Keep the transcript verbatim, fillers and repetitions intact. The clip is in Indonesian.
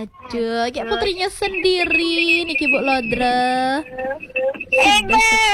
Aduh, kayak putrinya sendiri nih Bu Lodra. Sedih Ega,